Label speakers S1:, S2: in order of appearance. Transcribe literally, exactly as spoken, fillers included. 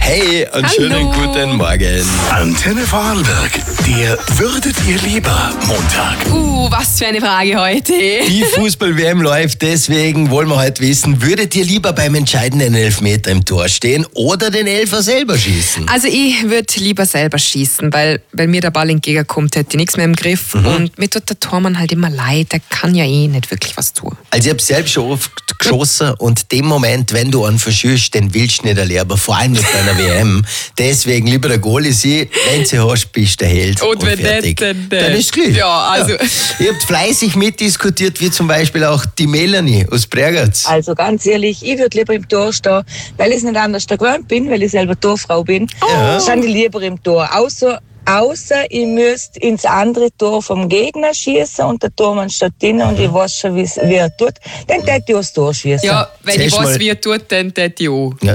S1: Hey, einen
S2: Hallo.
S1: schönen guten Morgen.
S3: Antenne Vorarlberg, der Würdet ihr lieber Montag.
S2: Uh, was für eine Frage heute.
S1: Die Fußball-W M läuft, deswegen wollen wir heute wissen, würdet ihr lieber beim entscheidenden Elfmeter im Tor stehen oder den Elfer selber schießen?
S2: Also ich würde lieber selber schießen, weil wenn mir der Ball entgegenkommt, hätte ich nichts mehr im Griff.
S1: Mhm.
S2: Und mir tut der Tormann halt immer leid, der kann ja eh nicht wirklich was tun.
S1: Also ich habe selbst schon oft geschossen und dem Moment, wenn du einen verschießt, den willst du nicht erleben, vor allem nicht bei einer W M. Deswegen lieber der Goalie sein, wenn sie hast, bist du der Held
S2: Und
S1: und,
S2: wenn
S1: fertig.
S2: nicht, dann nicht.
S1: Dann ist Glück.
S2: Ja, also-
S1: Ihr habt fleißig mitdiskutiert, wie zum Beispiel auch die Melanie aus Bregenz.
S4: Also ganz ehrlich, ich würde lieber im Tor stehen, weil ich es nicht anders gewöhnt bin, weil ich selber Torfrau bin.
S1: Ja.
S4: Stand ich lieber im Tor. Außer, außer ich müsste ins andere Tor vom Gegner schießen und der Tormann steht drin und ich weiß schon, wie's- wie er tut. Dann hätte ich aufs Tor schießen.
S2: Ja, wenn
S1: Zuerst
S2: ich weiß,
S1: mal-
S2: wie er tut, dann tät ich auch.
S1: Ja,